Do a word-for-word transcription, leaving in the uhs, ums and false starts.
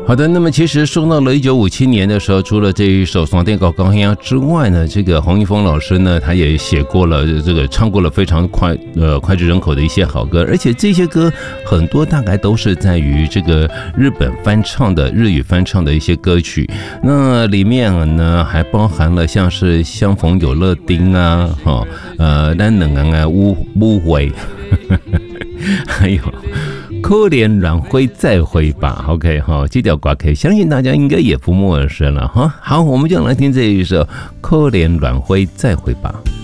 好的，那么其实说到了一九五七年的时候，除了这一首《双电高高黑之外呢，这个洪一峰老师呢，他也写过了这个唱过了非常快呃脍炙人口的一些好歌，而且这些歌很多大概都是在于这个日本翻唱的日语翻唱的一些歌曲，那里面呢还包含了像是相逢有乐町啊，哈呃咱两人的误误会，还有。可怜阮辉再会吧 ，OK 哈，这条歌可以相信大家应该也不陌生了哈。好，我们就来听这一首《可怜阮辉再会吧》。